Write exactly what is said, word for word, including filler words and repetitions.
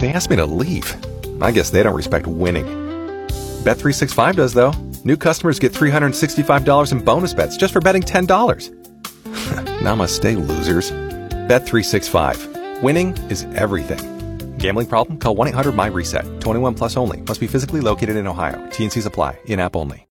They asked me to leave. I guess they don't respect winning. Bet three sixty-five does, though. New customers get three hundred sixty-five dollars in bonus bets just for betting ten dollars. Namaste, losers. Bet three sixty-five. Winning is everything. Gambling problem? Call one eight hundred my reset. twenty-one plus only. Must be physically located in Ohio. T and C's apply. In-app only.